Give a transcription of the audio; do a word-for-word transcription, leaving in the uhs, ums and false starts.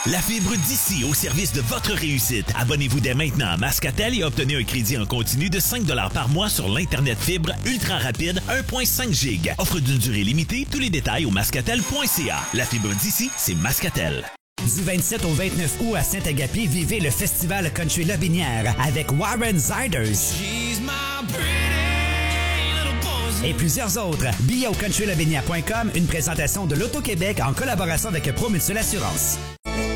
La fibre d'ici au service de votre réussite. Abonnez-vous dès maintenant à Mascatel et obtenez un crédit en continu de cinq dollars par mois sur l'Internet fibre ultra rapide un virgule cinq giga. Offre d'une durée limitée. Tous les détails au mascatel point c a. La fibre d'ici, c'est Mascatel. Du vingt-sept au vingt-neuf août à Saint-Agapi, vivez le festival Country Lobinière avec Warren Ziders et plusieurs autres. Billets au country lobinière point com, une présentation de l'Auto-Québec en collaboration avec Promutuelle Assurance.